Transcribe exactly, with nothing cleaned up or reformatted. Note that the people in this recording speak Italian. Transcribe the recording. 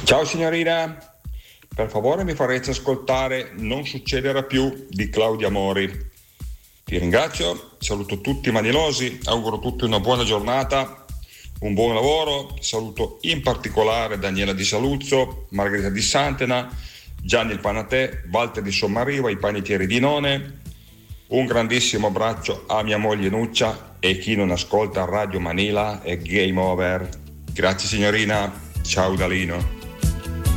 Ciao signorina, per favore mi farete ascoltare Non succederà più di Claudia Mori. Ti ringrazio, saluto tutti i manilosi, auguro tutti una buona giornata, un buon lavoro, saluto in particolare Daniela Di Saluzzo, Margherita Di Santena, Gianni il Panatè, Walter di Sommariva, i panettieri di None. Un grandissimo abbraccio a mia moglie Nuccia e chi non ascolta Radio Manila è game over. Grazie signorina, ciao Dalino.